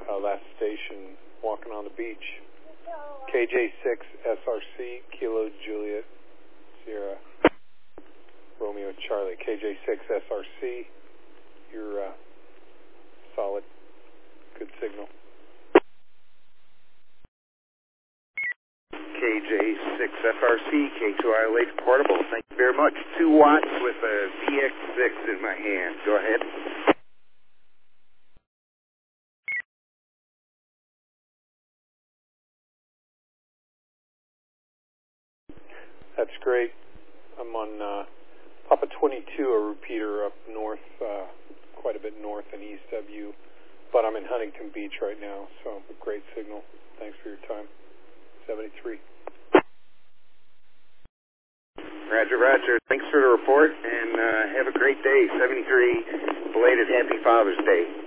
last station, walking on the beach. KJ6 SRC, Kilo Juliet Sierra Romeo Charlie. KJ6 SRC, you're solid, good signal. KJ6FRC, K2ILH portable. Thank you very much. 2 watts with a VX6 in my hand. Go ahead. That's great. I'm on Papa 22, a repeater up north, quite a bit north and east of you, but I'm in Huntington Beach right now, so a great signal. Thanks for your time. 73. Roger, roger. Thanks for the report, and have a great day. 73, belated Happy Father's Day.